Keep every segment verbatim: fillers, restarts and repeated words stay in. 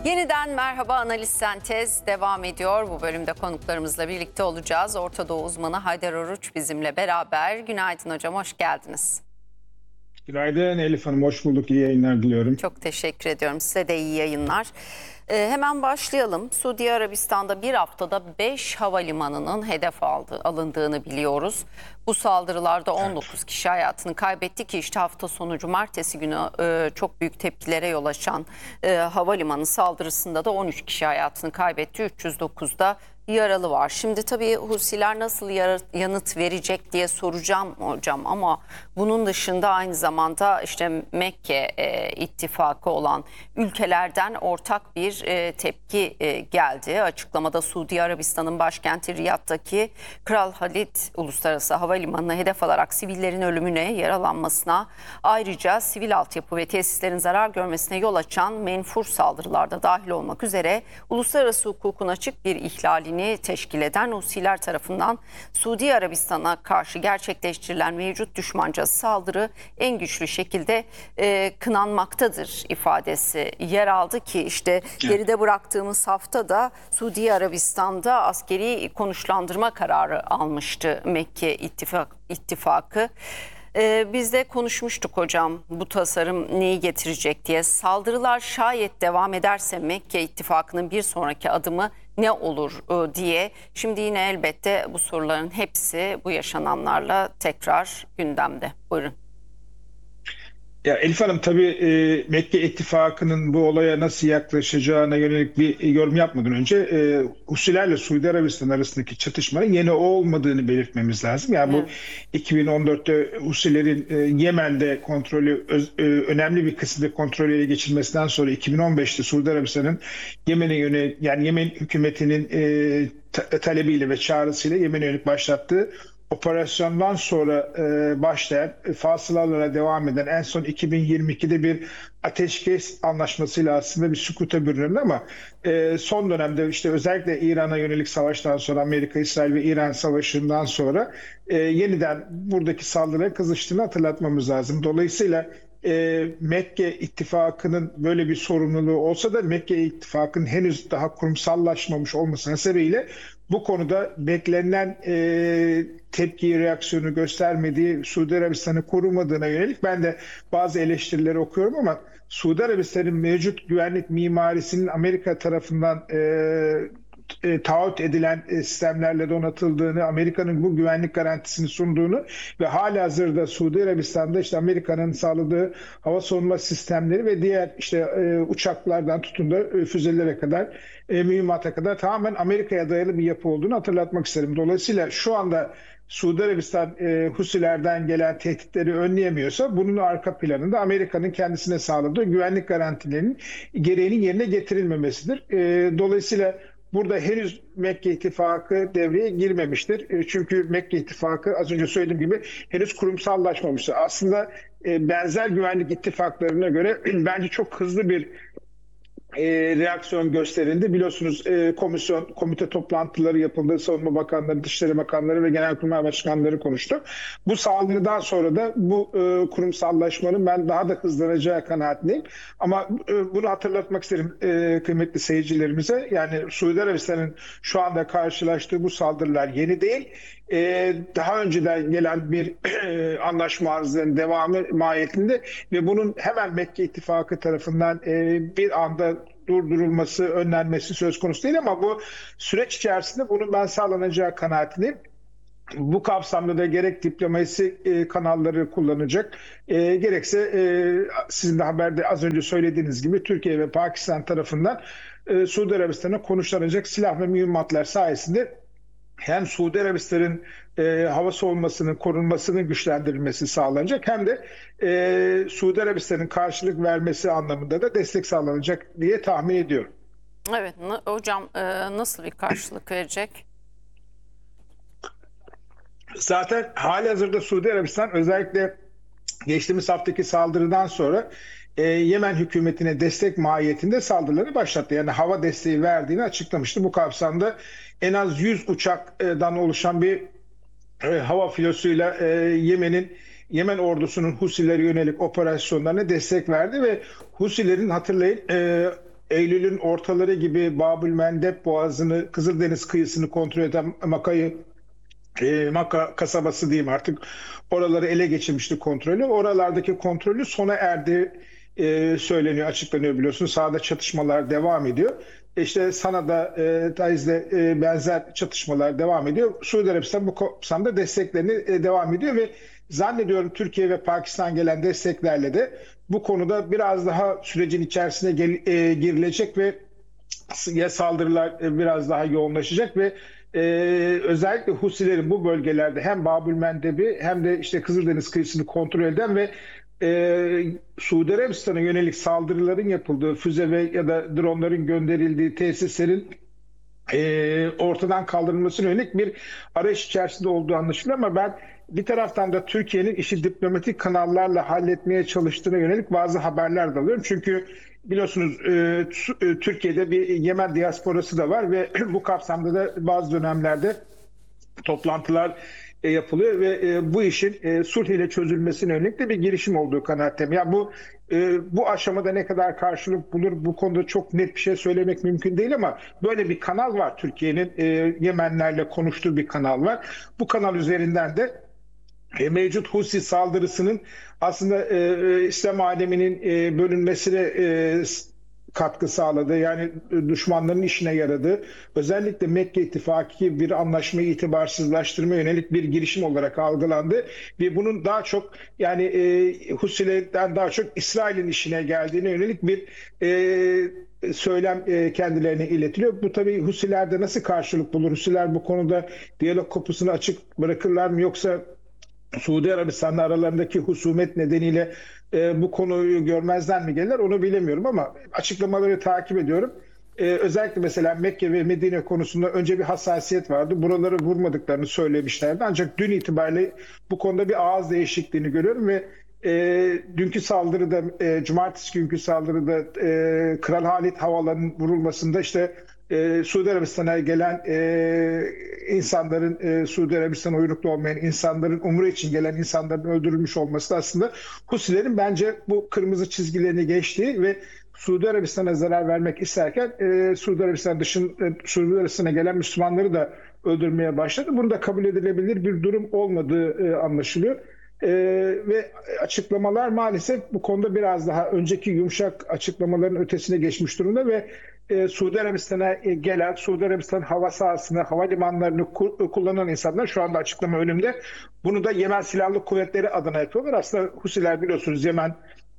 Yeniden merhaba, Analiz Sentez devam ediyor. Bu bölümde konuklarımızla birlikte olacağız. Orta Doğu uzmanı Haydar Oruç bizimle beraber. Günaydın hocam, hoş geldiniz. Günaydın Elif Hanım, hoş bulduk. İyi yayınlar diliyorum. Çok teşekkür ediyorum. Size de iyi yayınlar. Ee, hemen başlayalım. Suudi Arabistan'da bir haftada beş havalimanının hedef aldı, alındığını biliyoruz. Bu saldırılarda on dokuz evet. kişi hayatını kaybetti ki işte hafta sonu cumartesi günü e, çok büyük tepkilere yol açan e, havalimanı saldırısında da on üç kişi hayatını kaybetti. üç yüz dokuzda yaralı var. Şimdi tabii Husiler nasıl yanıt verecek diye soracağım hocam ama bunun dışında aynı zamanda işte Mekke e, ittifakı olan ülkelerden ortak bir e, tepki e, geldi. Açıklamada Suudi Arabistan'ın başkenti Riyad'daki Kral Halid Uluslararası Havalimanı'na hedef alarak sivillerin ölümüne, yaralanmasına, ayrıca sivil altyapı ve tesislerin zarar görmesine yol açan menfur saldırılarda dahil olmak üzere uluslararası hukukun açık bir ihlalini teşkil eden Husiler tarafından Suudi Arabistan'a karşı gerçekleştirilen mevcut düşmanca saldırı en güçlü şekilde e, kınanmaktadır ifadesi yer aldı ki işte geride bıraktığımız haftada Suudi Arabistan'da askeri konuşlandırma kararı almıştı Mekke ittifak, ittifakı. Ee, biz de konuşmuştuk hocam bu tasarım neyi getirecek diye. Saldırılar şayet devam ederse Mekke ittifakının bir sonraki adımı ne olur e, diye. Şimdi yine elbette bu soruların hepsi bu yaşananlarla tekrar gündemde. Buyurun. Ya Elif Hanım tabii e, Mekke ittifakının bu olaya nasıl yaklaşacağına yönelik bir yorum yapmadan önce e, Husilerle Suudi Arabistan arasındaki çatışmanın yeni olmadığını belirtmemiz lazım. Yani bu evet. iki bin on dörtte Husilerin e, Yemen'de kontrolü öz, e, önemli bir kısmı kontrolü ele geçirmesinden sonra iki bin on beşte Suudi Arabistan'ın Yemen'e yönelik yani Yemen hükümetinin e, ta, talebiyle ve çağrısıyla Yemen'e yönelik başlattığı operasyondan sonra e, başlayan, e, fasılalara devam eden en son iki bin yirmi ikide bir ateşkes anlaşmasıyla aslında bir sükuta büründü ama e, son dönemde işte özellikle İran'a yönelik savaştan sonra Amerika, İsrail ve İran savaşından sonra e, yeniden buradaki saldırıya kızıştığını hatırlatmamız lazım. Dolayısıyla E, Mekke ittifakının böyle bir sorumluluğu olsa da Mekke ittifakının henüz daha kurumsallaşmamış olmasına sebebiyle bu konuda beklenen e, tepkiyi, reaksiyonu göstermediği, Suudi Arabistan'ı korumadığına yönelik ben de bazı eleştirileri okuyorum ama Suudi Arabistan'ın mevcut güvenlik mimarisinin Amerika tarafından e, E, taahhüt edilen e, sistemlerle donatıldığını, Amerika'nın bu güvenlik garantisini sunduğunu ve halihazırda Suudi Arabistan'da işte Amerika'nın sağladığı hava savunma sistemleri ve diğer işte e, uçaklardan tutun da e, füzelere kadar, e, mühimmata kadar tamamen Amerika'ya dayalı bir yapı olduğunu hatırlatmak isterim. Dolayısıyla şu anda Suudi Arabistan e, Husilerden gelen tehditleri önleyemiyorsa bunun arka planında Amerika'nın kendisine sağladığı güvenlik garantilerinin gereğinin yerine getirilmemesidir. E, dolayısıyla burada henüz Mekke ittifakı devreye girmemiştir. Çünkü Mekke ittifakı az önce söylediğim gibi henüz kurumsallaşmamıştır. Aslında benzer güvenlik ittifaklarına göre bence çok hızlı bir E, reaksiyon gösterildi. Biliyorsunuz e, komisyon, komite toplantıları yapıldı. Savunma Bakanları, Dışişleri Bakanları ve Genelkurmay Başkanları konuştu. Bu saldırıdan sonra da bu e, kurumsallaşmanın ben daha da hızlanacağı kanaatindeyim. Ama e, bunu hatırlatmak isterim e, kıymetli seyircilerimize. Yani Suudi Arabistan'ın şu anda karşılaştığı bu saldırılar yeni değil. Ee, daha önceden gelen bir e, anlaşma arzının devamı mahiyetinde ve bunun hemen Mekke ittifakı tarafından e, bir anda durdurulması, önlenmesi söz konusu değil ama bu süreç içerisinde bunun ben sağlanacağı kanaatindeyim. Bu kapsamda da gerek diplomasi e, kanalları kullanacak, e, gerekse e, sizin de haberde az önce söylediğiniz gibi Türkiye ve Pakistan tarafından e, Suudi Arabistan'a konuşlanacak silah ve mühimmatlar sayesinde hem Suudi Arabistan'ın e, hava savunmasının korunmasının güçlendirilmesi sağlanacak hem de e, Suudi Arabistan'ın karşılık vermesi anlamında da destek sağlanacak diye tahmin ediyorum. Evet hocam, e, nasıl bir karşılık verecek? Zaten halihazırda Suudi Arabistan özellikle geçtiğimiz haftaki saldırıdan sonra e, Yemen hükümetine destek mahiyetinde saldırıları başlattı. Yani hava desteği verdiğini açıklamıştı. Bu kapsamda en az yüz uçaktan oluşan bir e, hava filosuyla e, Yemen'in Yemen ordusunun Husilere yönelik operasyonlarına destek verdi ve Husilerin hatırlayın e, Eylül'ün ortaları gibi Babülmendeb Boğazı'nı, Kızıldeniz kıyısını kontrol eden Maka'yı, e, Maka kasabası diyeyim artık, oraları ele geçirmişti kontrolü. Oralardaki kontrolü sona erdi e, söyleniyor, açıklanıyor biliyorsunuz. Sahada çatışmalar devam ediyor. İşte Sana'da, e, Taiz'de e, benzer çatışmalar devam ediyor. Suudi Arabistan bu kapsamda desteklerini e, devam ediyor ve zannediyorum Türkiye ve Pakistan gelen desteklerle de bu konuda biraz daha sürecin içerisine gel, e, girilecek ve ya saldırılar e, biraz daha yoğunlaşacak ve e, özellikle Husilerin bu bölgelerde hem Babülmendeb'i hem de işte Kızıldeniz kıyısını kontrol eden ve e, Suudi Arabistan'a yönelik saldırıların yapıldığı, füze ve ya da dronların gönderildiği tesislerin e, ortadan kaldırılmasına yönelik bir arayış içerisinde olduğu anlaşılıyor ama ben bir taraftan da Türkiye'nin işi diplomatik kanallarla halletmeye çalıştığına yönelik bazı haberler de alıyorum. Çünkü biliyorsunuz e, Türkiye'de bir Yemen diasporası da var ve bu kapsamda da bazı dönemlerde toplantılar e, yapılıyor ve e, bu işin e, sulh ile çözülmesine yönelik de bir girişim olduğu kanaatteyim. Ya bu e, bu aşamada ne kadar karşılık bulur bu konuda çok net bir şey söylemek mümkün değil ama böyle bir kanal var. Türkiye'nin e, Yemenlerle konuştuğu bir kanal var. Bu kanal üzerinden de e, mevcut Husi saldırısının aslında e, İslam aleminin e, bölünmesine e, katkı sağladı. Yani düşmanların işine yaradı. Özellikle Mekke İttifakı gibi bir anlaşmayı itibarsızlaştırma yönelik bir girişim olarak algılandı. Ve bunun daha çok yani e, Husilerden daha çok İsrail'in işine geldiğine yönelik bir e, söylem e, kendilerine iletiliyor. Bu tabii Husilerde nasıl karşılık bulur? Husiler bu konuda diyalog kapısını açık bırakırlar mı yoksa Suudi Arabistan'la aralarındaki husumet nedeniyle e, bu konuyu görmezden mi gelirler onu bilemiyorum ama açıklamaları takip ediyorum. E, özellikle mesela Mekke ve Medine konusunda önce bir hassasiyet vardı. Buraları vurmadıklarını söylemişlerdi. Ancak dün itibariyle bu konuda bir ağız değişikliğini görüyorum ve e, dünkü saldırıda, e, cumartesi günkü saldırıda e, Kral Halid Havaları'nın vurulmasında işte e, Suudi Arabistan'a gelen e, insanların, e, Suudi Arabistan'a uyruklu olmayan insanların, umre için gelen insanların öldürülmüş olması da aslında Husilerin bence bu kırmızı çizgilerini geçtiği ve Suudi Arabistan'a zarar vermek isterken e, Suudi Arabistan dışın, e, Suudi Arabistan'a gelen Müslümanları da öldürmeye başladı. Bunu da kabul edilebilir bir durum olmadığı e, anlaşılıyor. Ee, ve açıklamalar maalesef bu konuda biraz daha önceki yumuşak açıklamaların ötesine geçmiş durumda ve e, Suudi Arabistan'a gelen, Suudi Arabistan hava sahasını, havalimanlarını ku- kullanan insanlar şu anda açıklama önümde. Bunu da Yemen Silahlı Kuvvetleri adına yapıyorlar. Aslında Husiler biliyorsunuz Yemen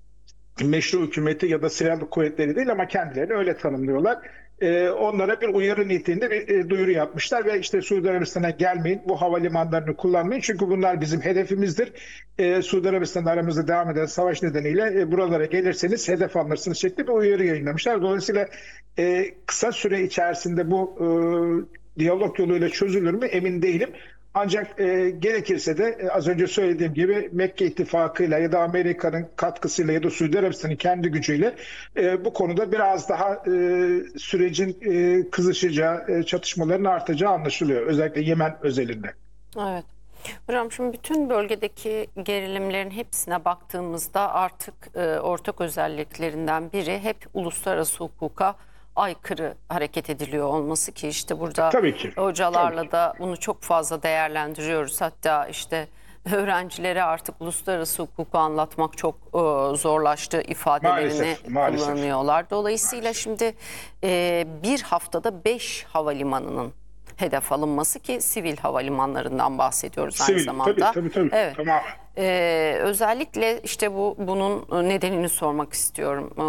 meşru hükümeti ya da silahlı kuvvetleri değil ama kendilerini öyle tanımlıyorlar. Ee, onlara bir uyarı niteliğinde bir e, duyuru yapmışlar ve işte Suudi Arabistan'a gelmeyin, bu havalimanlarını kullanmayın çünkü bunlar bizim hedefimizdir. Ee, Suudi Arabistan'la aramızda devam eden savaş nedeniyle e, buralara gelirseniz hedef alırsınız şeklinde bir uyarı yayınlamışlar. Dolayısıyla e, kısa süre içerisinde bu e, diyalog yoluyla çözülür mü emin değilim. Ancak e, gerekirse de e, az önce söylediğim gibi Mekke İttifakı'yla ya da Amerika'nın katkısıyla ya da Suudi Arabistan'ın kendi gücüyle e, bu konuda biraz daha e, sürecin e, kızışacağı, e, çatışmaların artacağı anlaşılıyor. Özellikle Yemen özelinde. Evet. Hocam şimdi bütün bölgedeki gerilimlerin hepsine baktığımızda artık e, ortak özelliklerinden biri hep uluslararası hukuka aykırı hareket ediliyor olması ki işte burada Tabii ki. hocalarla Tabii ki. da bunu çok fazla değerlendiriyoruz. Hatta işte öğrencilere artık uluslararası hukuku anlatmak çok e, zorlaştı ifadelerini Maalesef, maalesef. kullanıyorlar. Dolayısıyla Maalesef. şimdi e, bir haftada beş havalimanının hedef alınması ki sivil havalimanlarından bahsediyoruz aynı Sivil, zamanda. tabii tabii tabii. Evet. Tamamen. Ee, özellikle işte bu bunun nedenini sormak istiyorum.